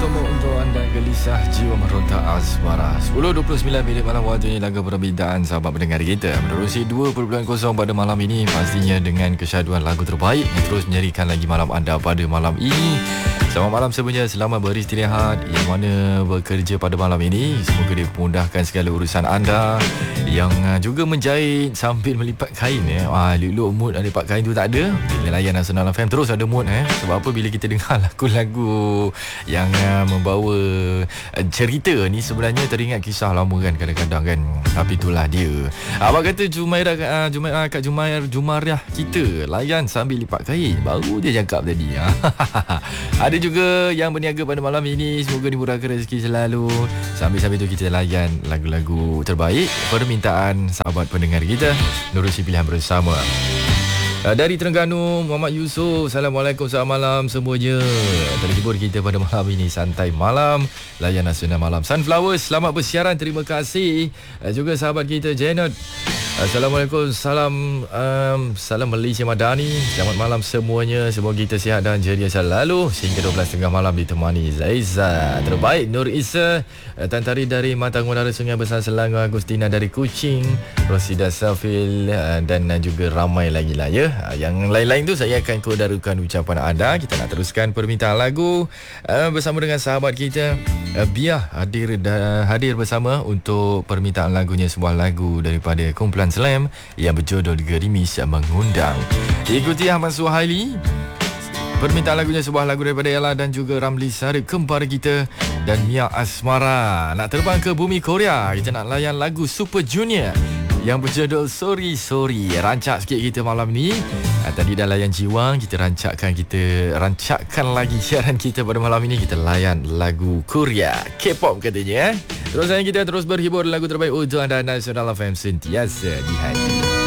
bertemu untuk anda gelisah jiwa meronta asmara. 10.29 minit malam waktu ini lagu permintaan sahabat pendengar kita menerusi 2.0 pada malam ini, pastinya dengan kesyaduan lagu terbaik yang terus menyerikan lagi malam anda pada malam ini. Selamat malam semuanya, selamat beristirahat yang mana bekerja pada malam ini. Semoga dimudahkan segala urusan anda. Yang juga menjahit sambil melipat kain Luk mood lipat kain tu tak ada. Bila layan Nasional FM terus ada mood Sebab apa, bila kita dengar lagu-lagu yang membawa cerita ni, sebenarnya teringat kisah lama kan kadang-kadang kan. Tapi itulah dia. Abang kata Kak Jumariah kita layan sambil lipat kain. Baru dia cakap tadi. Ada juga yang berniaga pada malam ini. Semoga dimurahkan rezeki selalu. Sambil-sambil tu kita layan lagu-lagu terbaik permintaan sahabat pendengar kita menerusi pilihan bersama. Dari Terengganu, Muhammad Yusof. Assalamualaikum, selamat malam semuanya. Terhibur kita pada malam ini, santai malam, layan Nasional Malam. Sunflowers, selamat bersiaran, terima kasih. Juga sahabat kita Janet. Assalamualaikum, salam Malaysia Madani. Selamat malam semuanya. Semoga kita sihat dan ceria selalu sehingga 12.30 malam ditemani Zaiza. Terbaik Nur Isa, Tantari dari Matang Menara Sungai Besar Selangor, Agustina dari Kuching, Rosida Safil, dan juga ramai lagi lah ya. Yang lain-lain tu saya akan kodarukan ucapan anda. Kita nak teruskan permintaan lagu bersama dengan sahabat kita Biah hadir bersama untuk permintaan lagunya, sebuah lagu daripada kumpulan Slam yang berjudul Gerimis Mengundang. Ikuti Ahmad Suhaili. Permintaan lagunya sebuah lagu daripada Ella dan juga Ramli Sarip, kempar kita, dan Mia Asmara. Nak terbang ke bumi Korea, kita nak layan lagu Super Junior yang berjudul Sorry Sorry. Rancak sikit kita malam ni. Tadi dah layan Jiwang, kita rancakkan lagi siaran kita pada malam ini. Kita layan lagu Korea, K-pop katanya. Terus kita terus berhibur lagu terbaik untuk anda. Nasional FM sentiasa di hati.